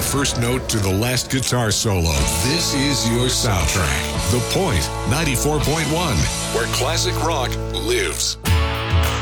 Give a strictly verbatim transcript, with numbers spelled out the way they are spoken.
first note to the last guitar solo. This is your soundtrack. The Point ninety-four point one, where classic rock lives.